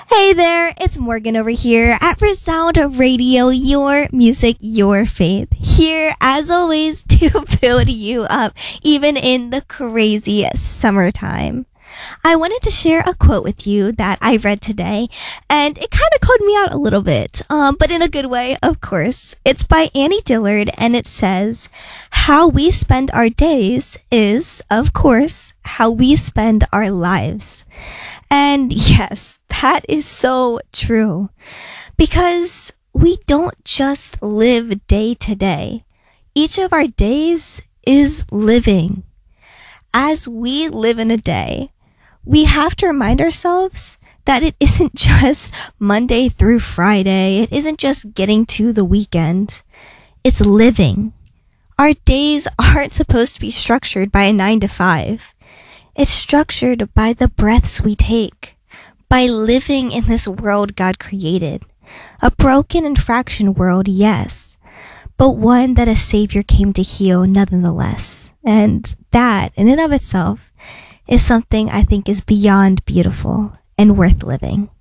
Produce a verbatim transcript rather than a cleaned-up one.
Hey there, it's Morgan over here at Resound Radio, your music, your faith. Here, as always, to build you up, even in the crazy summertime. I wanted to share a quote with you that I read today, and it kind of called me out a little bit, um, but in a good way, of course. It's by Annie Dillard, and it says, "How we spend our days is, of course, how we spend our lives." And yes, that is so true, because we don't just live day to day. Each of our days is living. As we live in a day, we have to remind ourselves that it isn't just Monday through Friday. It isn't just getting to the weekend. It's living. Our days aren't supposed to be structured by a nine to five. It's structured by the breaths we take, by living in this world God created. A broken and fractured world, yes, but one that a Savior came to heal nonetheless. And that, in and of itself, is something I think is beyond beautiful and worth living.